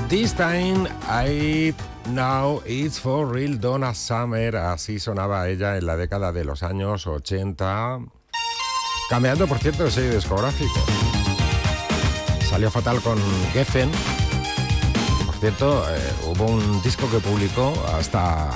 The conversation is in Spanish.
This time I know it's for real, Donna Summer. Así sonaba ella en la década de los años 80. Cambiando, por cierto, de sello discográfico. Salió fatal con Geffen. Por cierto, hubo un disco que publicó hasta